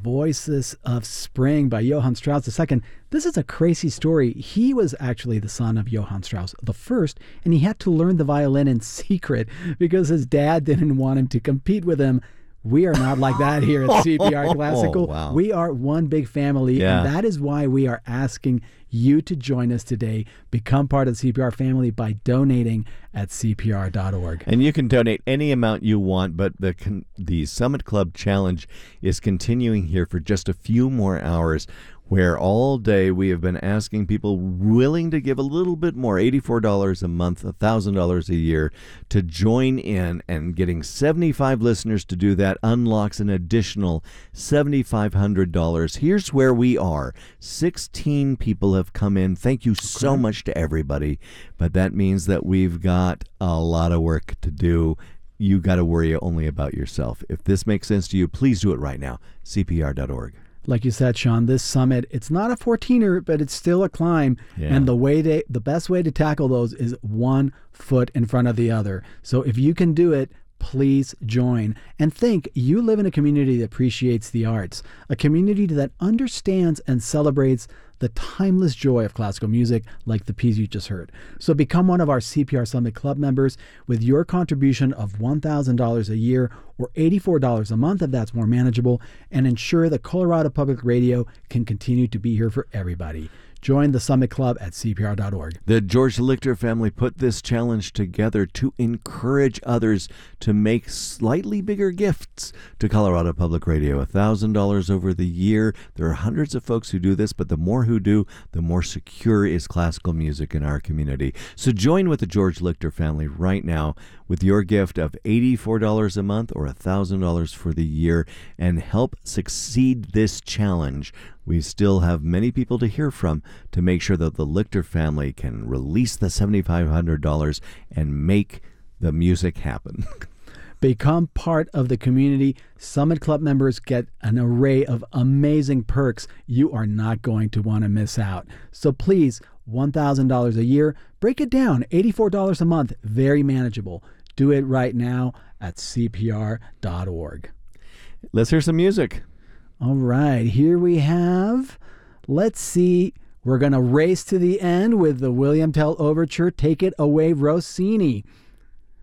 Voices of Spring by Johann Strauss II. This is a crazy story. He was actually the son of Johann Strauss I, and he had to learn the violin in secret because his dad didn't want him to compete with him. We are not like that here at CPR Classical. Oh, wow. We are one big family, and that is why we are asking you to join us today. Become part of the CPR family by donating at CPR.org. And you can donate any amount you want, but the Summit Club Challenge is continuing here for just a few more hours, where all day we have been asking people willing to give a little bit more, $84 a month, $1,000 a year, to join in, and getting 75 listeners to do that unlocks an additional $7,500. Here's where we are. 16 people have come in. Thank you so much to everybody, but that means that we've got a lot of work to do. You got to worry only about yourself. If this makes sense to you, please do it right now. CPR.org. Like you said, Sean, this summit, it's not a 14er, but it's still a climb. Yeah. And the best way to tackle those is one foot in front of the other. So if you can do it, please join. And think, you live in a community that appreciates the arts, a community that understands and celebrates the timeless joy of classical music, like the piece you just heard. So become one of our CPR Summit Club members with your contribution of $1,000 a year or $84 a month if that's more manageable, and ensure that Colorado Public Radio can continue to be here for everybody. Join the Summit Club at CPR.org. The George Lichter family put this challenge together to encourage others to make slightly bigger gifts to Colorado Public Radio. $1,000 over the year. There are hundreds of folks who do this, but the more who do, the more secure is classical music in our community. So join with the George Lichter family right now with your gift of $84 a month or $1,000 for the year, and help succeed this challenge. We still have many people to hear from to make sure that the Lichter family can release the $7,500 and make the music happen. Become part of the community. Summit Club members get an array of amazing perks you are not going to want to miss out. So please, $1,000 a year, break it down, $84 a month, very manageable. Do it right now at CPR.org. Let's hear some music. All right, here we have, let's see, we're going to race to the end with the William Tell Overture. Take it away, Rossini.